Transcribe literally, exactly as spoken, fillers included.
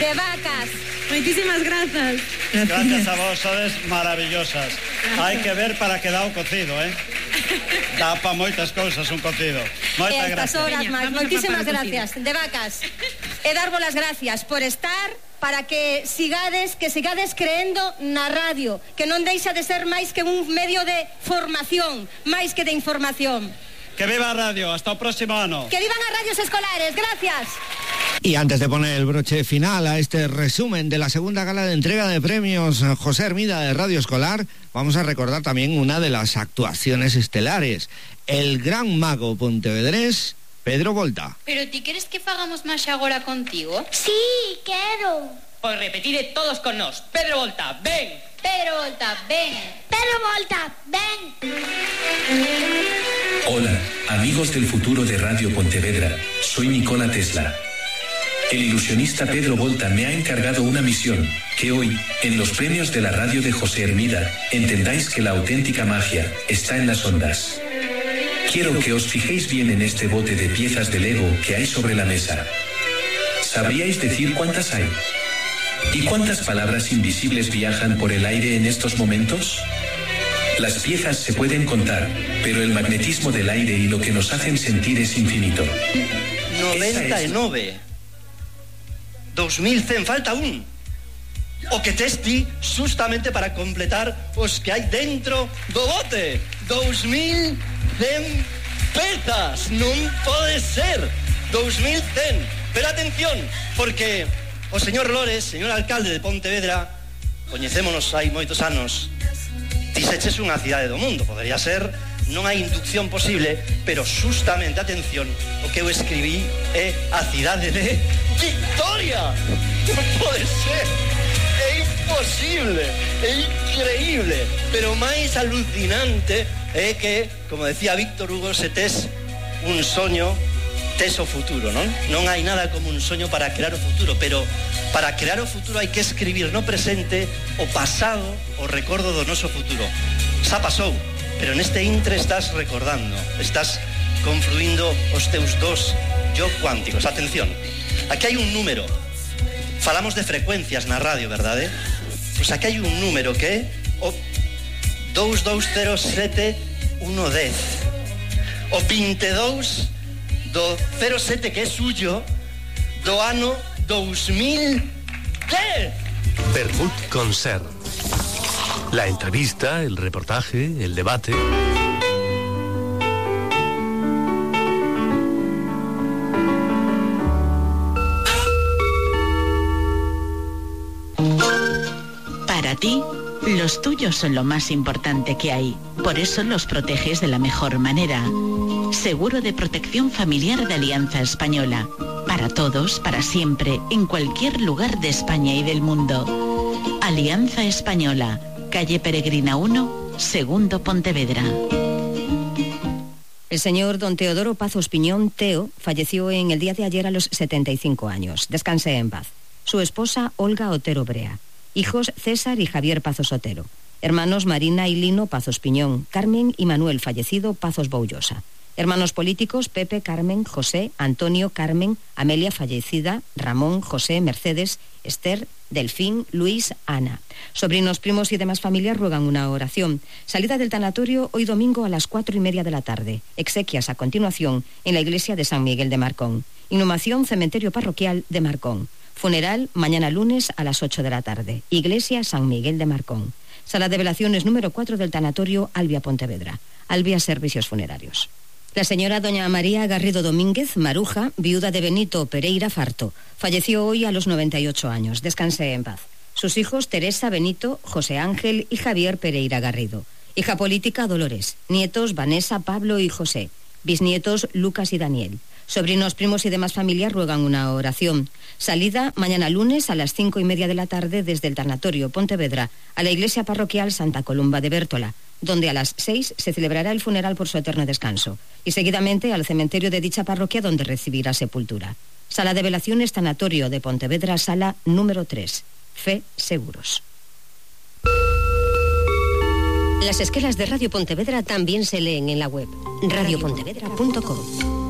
de vacas. Moitísimas grazas. Gracias a vos, sodes maravillosas. Hai que ver para que dá o cocido, eh? Dá pa moitas cousas un cocido. Moitas gracias. Horas máis. Moitísimas gracias, de vacas. E darvos as gracias por estar, para que sigades, que sigades creendo na radio, que non deixa de ser máis que un medio de formación, máis que de información. Que viva a radio, hasta o próximo ano. Que vivan as radios escolares, gracias. Y antes de poner el broche final a este resumen de la segunda gala de entrega de premios José Hermida de Radio Escolar, vamos a recordar también una de las actuaciones estelares, el gran mago pontevedrés Pedro Volta. Pero ti queres que fagamos máis agora contigo? Sí, quero. Pois repetide todos con nós. Pedro Volta, ven. Pedro Volta, ven. Pedro Volta, ven. Hola, amigos del futuro de Radio Pontevedra. Soy Nikola Tesla. El ilusionista Pedro Volta me ha encargado una misión, que hoy, en los premios de la radio de José Hermida, entendáis que la auténtica magia está en las ondas. Quiero que os fijéis bien en este bote de piezas de Lego que hay sobre la mesa. ¿Sabríais decir cuántas hay? ¿Y cuántas palabras invisibles viajan por el aire en estos momentos? Las piezas se pueden contar, pero el magnetismo del aire y lo que nos hacen sentir es infinito. noventa e nove. dos mil cen, falta un. O que tes ti justamente para completar os que hai dentro do bote. dos mil cen pezas. Non pode ser. dos mil cen. Pero atención, porque o señor Lores, señor alcalde de Pontevedra, coñecémonos hai moitos anos, dixeches unha cidade do mundo. Podería ser, non hai inducción posible, pero justamente, atención, o que eu escribí é a cidade de Victoria. Non pode ser. É imposible, é increíble. Pero máis alucinante é que, como decía Víctor Hugo, se tes un soño, tes o futuro, non? Non hai nada como un soño para crear o futuro, pero para crear o futuro hai que escribir no presente o pasado, o recordo do noso futuro. Xa pasou, pero neste intre estás recordando, estás confluindo os teus dos yo cuánticos. Atención, aquí hai un número. Falamos de frecuencias na radio, verdade? Pois aquí hai un número que é o dous dous cero sete uno dez. O veintidós do cero sete, que é suyo, do ano dos mil dez. Bermud con Ser. La entrevista, el reportaje, el debate. Para ti, los tuyos son lo más importante que hay. Por eso los proteges de la mejor manera. Seguro de protección familiar de Alianza Española. Para todos, para siempre, en cualquier lugar de España y del mundo. Alianza Española, calle Peregrina uno, segundo Pontevedra. El señor don Teodoro Pazos Piñón, Teo, falleció en el día de ayer a los setenta y cinco años. Descanse en paz. Su esposa, Olga Otero Brea. Hijos, César y Javier Pazos Otero. Hermanos, Marina y Lino Pazos Piñón. Carmen y Manuel, fallecido, Pazos Boullosa. Hermanos políticos, Pepe, Carmen, José, Antonio, Carmen, Amelia, fallecida, Ramón, José, Mercedes, Esther, Delfín, Luis, Ana. Sobrinos, primos y demás familias ruegan una oración. Salida del tanatorio hoy domingo a las cuatro y media de la tarde. Exequias a continuación en la iglesia de San Miguel de Marcón. Inhumación, cementerio parroquial de Marcón. Funeral mañana lunes a las ocho de la tarde. Iglesia San Miguel de Marcón. Sala de velaciones número cuatro del tanatorio Albia Pontevedra. Albia Servicios Funerarios. La señora doña María Garrido Domínguez, Maruja, viuda de Benito Pereira Farto, falleció hoy a los noventa y ocho años. Descanse en paz. Sus hijos Teresa, Benito, José Ángel y Javier Pereira Garrido. Hija política Dolores. Nietos Vanessa, Pablo y José. Bisnietos Lucas y Daniel. Sobrinos, primos y demás familias ruegan una oración. Salida mañana lunes a las cinco y media de la tarde desde el tanatorio Pontevedra a la iglesia parroquial Santa Columba de Bértola, donde a las seis se celebrará el funeral por su eterno descanso, y seguidamente al cementerio de dicha parroquia donde recibirá sepultura. Sala de velaciones Tanatorio de Pontevedra, sala número tres. Fe Seguros. Las esquelas de Radio Pontevedra también se leen en la web radio pontevedra punto com.